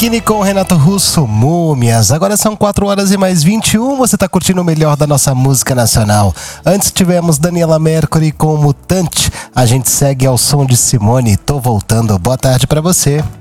Biquíni com Renato Russo, Múmias. Agora são 4h mais 21. Você tá curtindo o melhor da nossa música nacional. Antes tivemos Daniela Mercury com Mutante. A gente segue ao som de Simone. Tô voltando. Boa tarde pra você.